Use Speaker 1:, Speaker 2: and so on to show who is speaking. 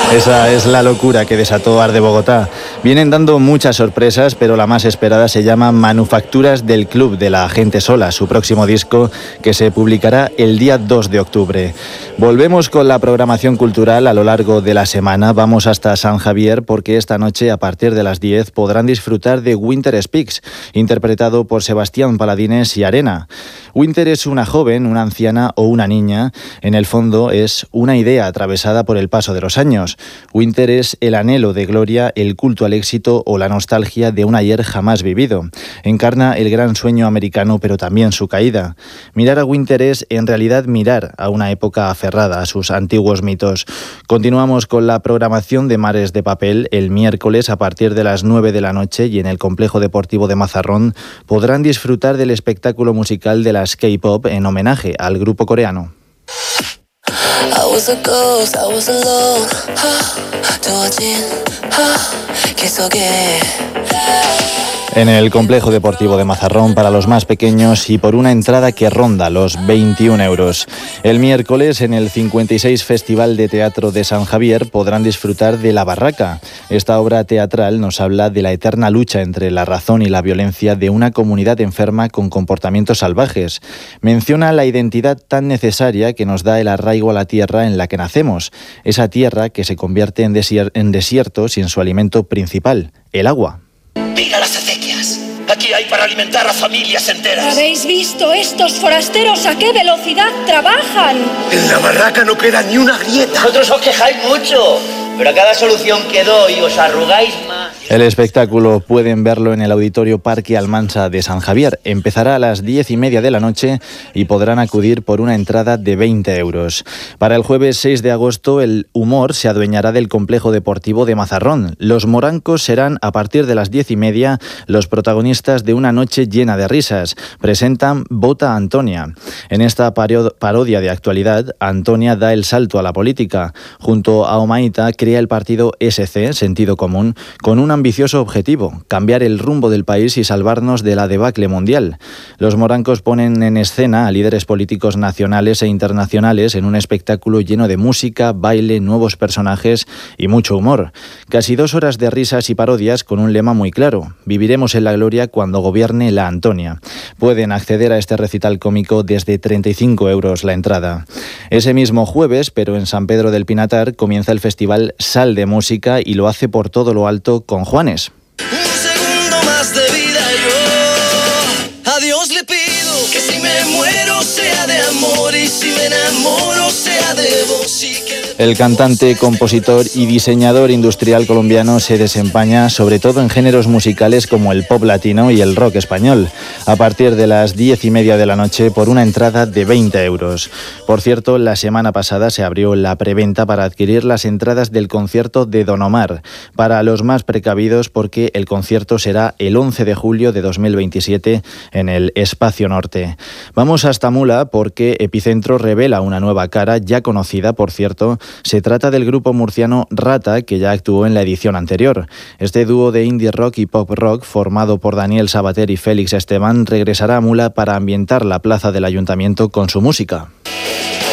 Speaker 1: Esa es la locura que desató Arde Bogotá. Vienen dando muchas sorpresas, pero la más esperada se llama Manufacturas del Club de la Gente Sola, su próximo disco que se publicará el día 2 de octubre. Volvemos con la programación cultural a lo largo de la semana. Vamos hasta San Javier porque esta noche a partir de las 10 podrán disfrutar de Winter Speaks, interpretado por Sebastián Paladines y Arena. Winter es una joven, una anciana o una niña. En el fondo es una idea atravesada por el paso de los años. Winter es el anhelo de gloria, el culto al éxito o la nostalgia de un ayer jamás vivido. Encarna el gran sueño americano, pero también su caída. Mirar a Winter es, en realidad, mirar a una época aferrada a sus antiguos mitos. Continuamos con la programación de Mares de Papel. El miércoles, a partir de las 9 de la noche y en el Complejo Deportivo de Mazarrón, podrán disfrutar del espectáculo musical de las K-pop en homenaje al grupo coreano. En el Complejo Deportivo de Mazarrón para los más pequeños y por una entrada que ronda los 21 euros. El miércoles en el 56 Festival de Teatro de San Javier podrán disfrutar de La Barraca. Esta obra teatral nos habla de la eterna lucha entre la razón y la violencia de una comunidad enferma con comportamientos salvajes. Menciona la identidad tan necesaria que nos da el arraigo a la tierra en la que nacemos, esa tierra que se convierte en desierto sin su alimento principal, el agua.
Speaker 2: Mira las acequias. Aquí hay para alimentar a familias enteras.
Speaker 3: ¿Habéis visto estos forasteros a qué velocidad trabajan?
Speaker 2: En La Barraca no queda ni una grieta.
Speaker 4: Vosotros os quejáis mucho, pero a cada solución que doy os arrugáis más.
Speaker 1: El espectáculo pueden verlo en el Auditorio Parque Almansa de San Javier. Empezará a las 10:30 de la noche y podrán acudir por una entrada de 20 euros. Para el jueves 6 de agosto, el humor se adueñará del Complejo Deportivo de Mazarrón. Los morancos serán, a partir de las 10:30, los protagonistas de una noche llena de risas. Presentan Vota a Antonia. En esta parodia de actualidad, Antonia da el salto a la política. Junto a Omaita crea el partido SC, Sentido Común, con un ambicioso objetivo: cambiar el rumbo del país y salvarnos de la debacle mundial. Los morancos ponen en escena a líderes políticos nacionales e internacionales en un espectáculo lleno de música, baile, nuevos personajes y mucho humor. Casi 2 horas de risas y parodias con un lema muy claro: viviremos en la gloria cuando gobierne la Antonia. Pueden acceder a este recital cómico desde 35 euros la entrada. Ese mismo jueves, pero en San Pedro del Pinatar, comienza el festival Sal de Música y lo hace por todo lo alto con Juanes.
Speaker 5: Un segundo más de vida yo a Dios le pido que si me muero sea de amor y si me enamoro sea de vos y que...
Speaker 1: El cantante, compositor y diseñador industrial colombiano se desempeña sobre todo en géneros musicales como el pop latino y el rock español, a partir de las 10:30 de la noche por una entrada de 20 euros. Por cierto, la semana pasada se abrió la preventa para adquirir las entradas del concierto de Don Omar, para los más precavidos porque el concierto será el 11 de julio de 2027 en el Espacio Norte. Vamos hasta Mula porque Epicentro revela una nueva cara ya conocida, por cierto. Se trata del grupo murciano Rata, que ya actuó en la edición anterior. Este dúo de indie rock y pop rock, formado por Daniel Sabater y Félix Esteban, regresará a Mula para ambientar la plaza del ayuntamiento con su música.